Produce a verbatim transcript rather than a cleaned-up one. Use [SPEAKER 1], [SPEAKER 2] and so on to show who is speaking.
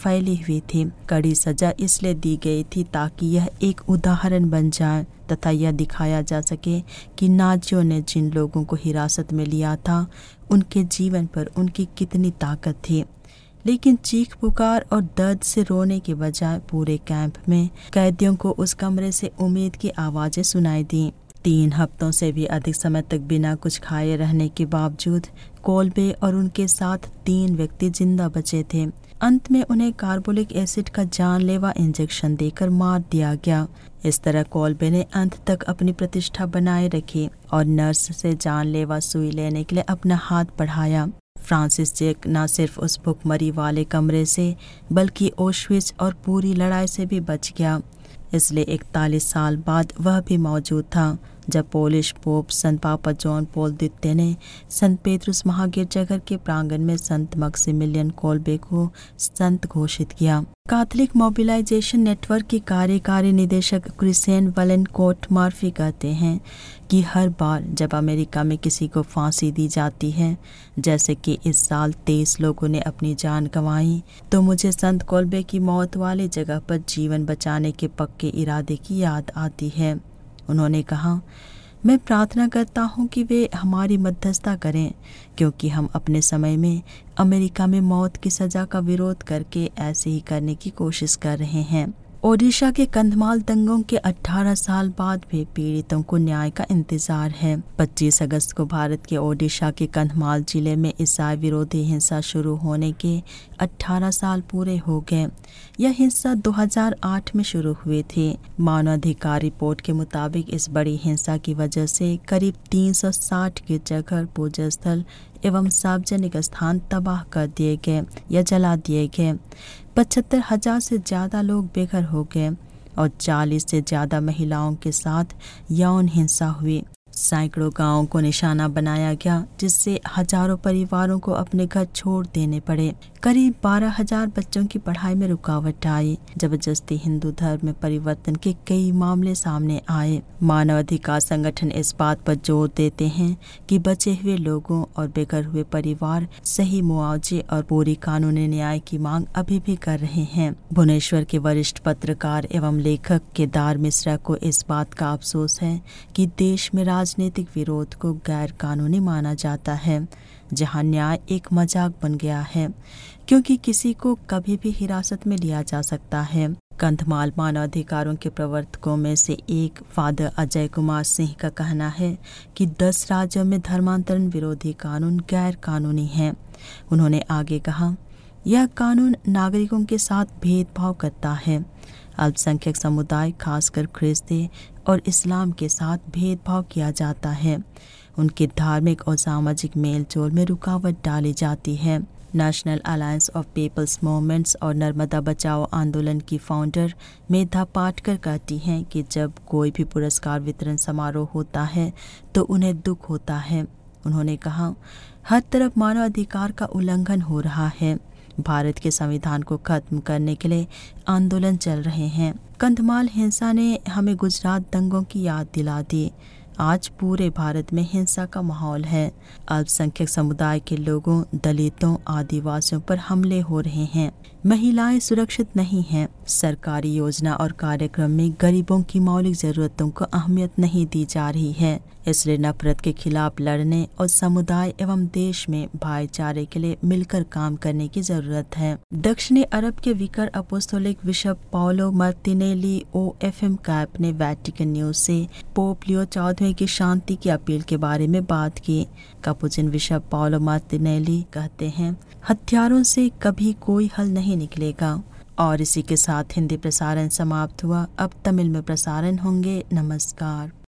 [SPEAKER 1] फैली हुई थी। कड़ी सजा इसलिए दी गई थी ताकि यह एक उदाहरण बन जाए तथा यह दिखाया जा सके कि नाजियों ने जिन लोगों को हिरासत में लिया था उनके जीवन पर उनकी कितनी ताकत थी। लेकिन चीख पुकार और दर्द से रोने के बजाय पूरे कैंप में कैदियों को उस कमरे से उम्मीद की आवाजें सुनाई दी। तीन हफ्तों से भी अधिक समय तक बिना कुछ खाए रहने के बावजूद कोल्बे और उनके साथ तीन व्यक्ति जिंदा बचे थे। अंत में उन्हें कार्बोलिक एसिड का जानलेवा इंजेक्शन देकर मार दिया गया। इस तरह कोल्बे ने अंत तक अपनी प्रतिष्ठा बनाए रखी और नर्स से जानलेवा सुई लेने के लिए अपना हाथ बढ़ाया। फ्रांसिस जेक न सिर्फ उस भुखमरी वाले कमरे से बल्कि ओश्विट्ज और पूरी लड़ाई से भी बच गया। इसलिए इकतालीस साल बाद वह भी मौजूद था जब पोलिश पोप संत पापा जॉन पॉल द्वितीय ने संत पेट्रुस महागिरजाघर के प्रांगण में संत मैक्सिमिलियन कोल्बे को संत घोषित किया। कैथोलिक मोबिलाइजेशन नेटवर्क के कार्यकारी निदेशक क्रिसेन वलेनकोट मर्फी कहते हैं कि हर बार जब अमेरिका में किसी को फांसी दी जाती है, जैसे कि इस साल तेईस लोगों ने अपनी जान गंवाई, तो मुझे संत कोल्बे की मौत वाली जगह पर जीवन बचाने के पक्के इरादे की याद आती है। उन्होंने कहा, मैं प्रार्थना करता हूं कि वे हमारी मध्यस्थता करें, क्योंकि हम अपने समय में अमेरिका में मौत की सज़ा का विरोध करके ऐसे ही करने की कोशिश कर रहे हैं। ओडिशा के कंधमाल दंगों के अठारह साल बाद भी पीड़ितों को न्याय का इंतजार है। पच्चीस अगस्त को भारत के ओडिशा के कंधमाल जिले में ईसाई विरोधी हिंसा शुरू होने के अठारह साल पूरे हो गए। यह हिंसा दो हज़ार आठ में शुरू हुई थी। मानवाधिकार रिपोर्ट के मुताबिक इस बड़ी हिंसा की वजह से करीब तीन सौ साठ गिरजाघर, पूजा स्थल एवं सार्वजनिक स्थान तबाह कर दिए गए या जला दिए गए। पचहत्तर हजार से ज्यादा लोग बेघर हो गए और चालीस से ज्यादा महिलाओं के साथ यौन हिंसा हुई। सैकड़ों गांवों को निशाना बनाया गया, जिससे हजारों परिवारों को अपने घर छोड़ देने पड़े। करीब बारह हजार बच्चों की पढ़ाई में रुकावट आई। जबरदस्ती हिंदू धर्म में परिवर्तन के कई मामले सामने आए। मानवाधिकार संगठन इस बात पर जोर देते हैं कि बचे हुए लोगों और बेघर हुए परिवार सही मुआवजे और पूरी कानूनी न्याय की मांग अभी भी कर रहे हैं। भुवनेश्वर के वरिष्ठ पत्रकार एवं लेखक केदार मिश्रा को इस बात का अफसोस है कि देश में राजनीतिक विरोध को गैर कानूनी माना जाता है, जहां न्याय एक मजाक बन गया है, क्योंकि किसी को कभी भी हिरासत में लिया जा सकता है। कंधमाल मानवाधिकारों के प्रवर्तकों में से एक फादर अजय कुमार सिंह का कहना है कि दस राज्यों में धर्मांतरण विरोधी कानून गैर कानूनी है। उन्होंने आगे कहा, यह कानून नागरिकों के साथ भेदभाव करता है। अल्पसंख्यक समुदाय, खासकर ख्रिस्ती और इस्लाम के साथ भेदभाव किया जाता है। उनके धार्मिक और सामाजिक मेलजोल में रुकावट डाली जाती है। National alliance of peoples movements और नर्मदा बचाओ आंदोलन की फाउंडर मेधा पाटकर कहती हैं कि जब कोई भी पुरस्कार वितरण समारोह होता है तो उन्हें दुख होता है। उन्होंने कहा, हर तरफ मानवाधिकार का उल्लंघन हो रहा है। भारत के संविधान को खत्म करने के लिए आंदोलन चल रहे हैं। कंधमाल हिंसा ने हमें गुजरात दंगों की याद दिला दी। आज पूरे भारत में हिंसा का माहौल है। अल्पसंख्यक समुदाय के लोगों, दलितों, आदिवासियों पर हमले हो रहे हैं। महिलाएं सुरक्षित नहीं हैं। सरकारी योजना और कार्यक्रम में गरीबों की मौलिक जरूरतों को अहमियत नहीं दी जा रही है। इसलिए नफरत के खिलाफ लड़ने और समुदाय एवं देश में भाईचारे के लिए मिलकर काम करने की जरूरत है। दक्षिणी अरब के vicar अपोस्तोलिक bishop Paulo Martinelli O F M Kapp ने वैटिकन न्यूज से पोप लियो चौदहवें की शांति की अपील के बारे में बात की। कैपुचिन बिशप पाउलो मार्टिनेली कहते हैं, हथियारों से कभी कोई हल नहीं निकलेगा। और इसी के साथ हिंदी प्रसारण समाप्त हुआ। अब तमिल में प्रसारण होंगे। नमस्कार।